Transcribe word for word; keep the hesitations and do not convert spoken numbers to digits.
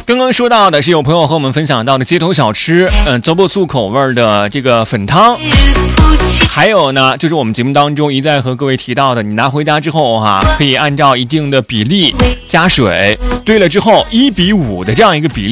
刚刚说到的是有朋友和我们分享到的街头小吃，嗯，糟粕醋口味的这个粉汤，还有呢，就是我们节目当中一再和各位提到的，你拿回家之后哈、啊，可以按照一定的比例加水，兑了之后一比五的这样一个比例。